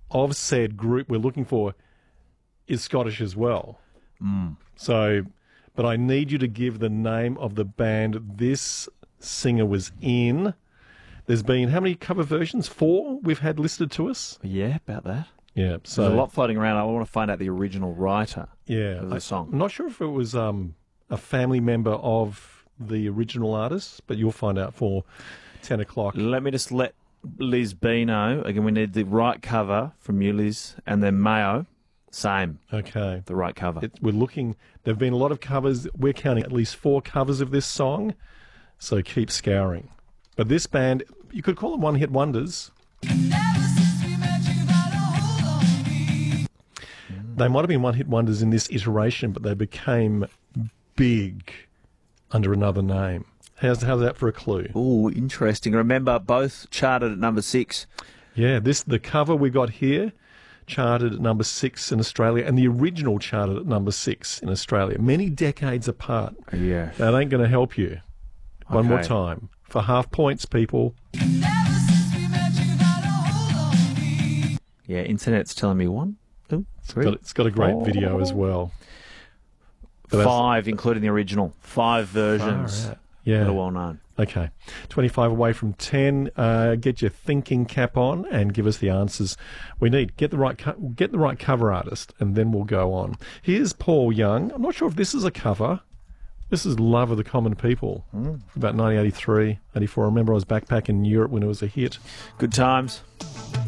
of said group we're looking for is Scottish as well. So, but I need you to give the name of the band this singer was in. There's been, how many cover versions? 4 we've had listed to us? Yeah, about that. Yeah. So There's a lot floating around. I want to find out the original writer of the song. I'm not sure if it was a family member of the original artist, but you'll find out for 10 o'clock. Let me just let Liz B know. Again, we need the right cover from you, Liz, and then Mayo. Same. Okay. The right cover. We're looking, there have been a lot of covers. We're counting at least 4 covers of this song, so keep scouring. But this band, you could call them one-hit wonders. They might have been one-hit wonders in this iteration, but they became big under another name. How's that for a clue? Oh, interesting. Remember, both charted at number 6. Yeah, the cover we got here charted at number 6 in Australia, and the original charted at number 6 in Australia, many decades apart. Yeah. That ain't going to help you. One more Okay. time. For half points, people. Yeah, internet's telling me 1, 2, 3. It's got a great video as well. But 5, including the original. 5 versions Far out. Yeah. that are well known. Okay. 25 away from 10. Get your thinking cap on and give us the answers we need. Get the right cover artist, and then we'll go on. Here's Paul Young. I'm not sure if this is a cover. This is Love of the Common People. About 1983, 84. I remember I was backpacking in Europe when it was a hit. Good times.